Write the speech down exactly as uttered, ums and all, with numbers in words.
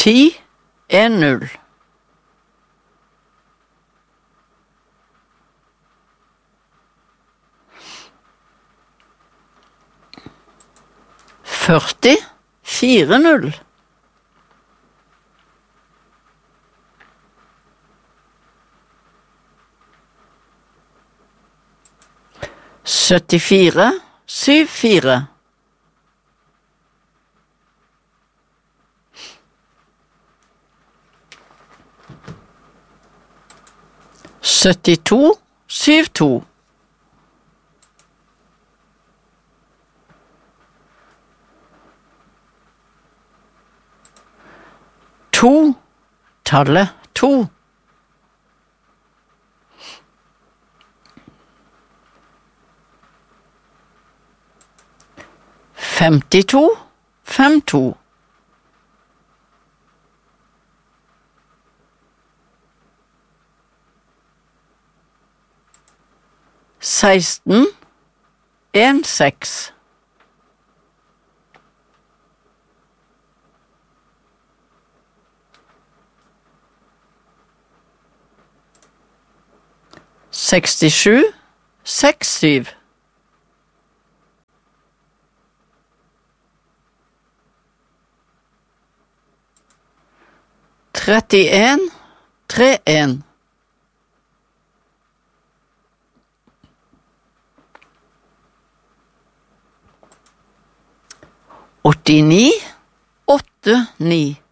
ti er null. Førti, fire null. Syttifire, syv fire. Syttito, syv to. To, tallet to. Femtito, fem to. Seksten, en seks. Sekstisju, seks syv. Trettien, tre en. Åttini, åtte ni.